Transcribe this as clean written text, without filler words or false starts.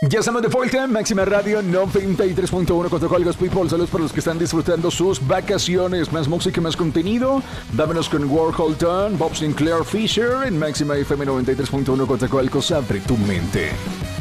Ya estamos de vuelta en Máxima Radio 93.1 con Algos People. Saludos para los que están disfrutando sus vacaciones. Más música, más contenido. Vámonos con Warhol Dawn, Bob Sinclair Fisher en Máxima FM 93.1 con Algos. Abre tu mente.